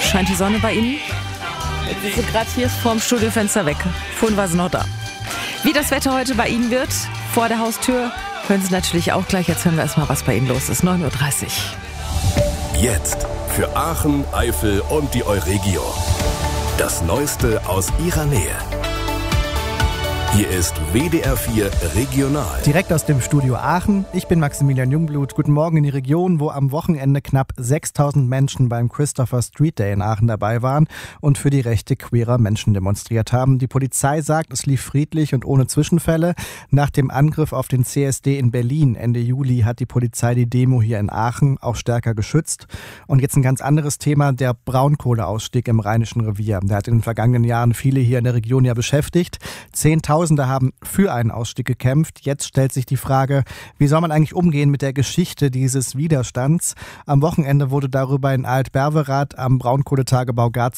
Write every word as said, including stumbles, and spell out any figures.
Scheint die Sonne bei Ihnen? Jetzt sind Sie gerade hier vorm Studiofenster weg. Vorhin war sie noch da. Wie das Wetter heute bei Ihnen wird, vor der Haustür, hören Sie natürlich auch gleich. Jetzt hören wir erstmal, was bei Ihnen los ist. neun Uhr dreißig. Jetzt für Aachen, Eifel und die Euregio. Das Neueste aus Ihrer Nähe. Hier ist W D R vier Regional. Direkt aus dem Studio Aachen. Ich bin Maximilian Jungblut. Guten Morgen in die Region, wo am Wochenende knapp sechstausend Menschen beim Christopher Street Day in Aachen dabei waren und für die Rechte queerer Menschen demonstriert haben. Die Polizei sagt, es lief friedlich und ohne Zwischenfälle. Nach dem Angriff auf den C S D in Berlin Ende Juli hat die Polizei die Demo hier in Aachen auch stärker geschützt. Und jetzt ein ganz anderes Thema, der Braunkohleausstieg im Rheinischen Revier. Der hat in den vergangenen Jahren viele hier in der Region ja beschäftigt. Zehntausende haben für einen Ausstieg gekämpft. Jetzt stellt sich die Frage, wie soll man eigentlich umgehen mit der Geschichte dieses Widerstands? Am Wochenende wurde darüber in Alt-Berverath am Braunkohletagebau Garz